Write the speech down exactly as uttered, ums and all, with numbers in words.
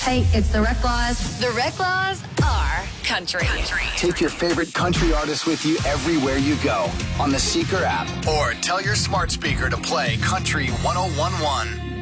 Hey, it's the Reclaws. The Reclaws are country. country. Take your favorite country artists with you everywhere you go on the Seeker app. Or tell your smart speaker to play Country one oh one one.